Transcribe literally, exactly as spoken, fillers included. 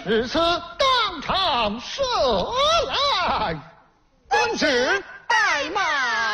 至此当场射来。遵旨， 带马。